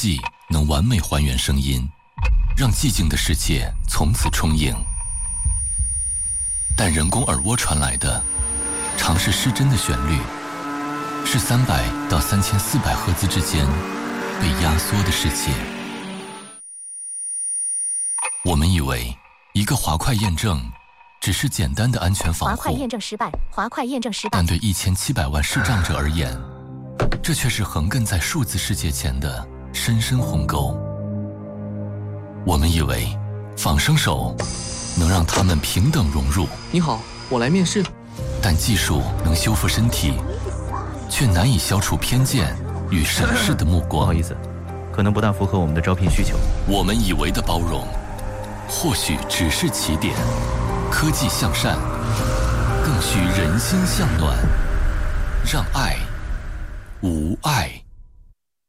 技能完美还原声音，让寂静的世界从此充盈。但人工耳蜗传来的，常是失真的旋律，是300到3400赫兹之间被压缩的世界。我们以为一个滑块验证只是简单的安全防护， 滑块验证失败，滑块验证失败。 但对1700万视障者而言，这却是横亘在数字世界前的深深鸿沟。我们以为仿生手能让他们平等融入。 你好，我来面试。 但技术能修复身体，却难以消除偏见与审视的目光。 不好意思，可能不大符合我们的招聘需求。 我们以为的包容，或许只是起点。科技向善，更需人心向暖，让爱无碍。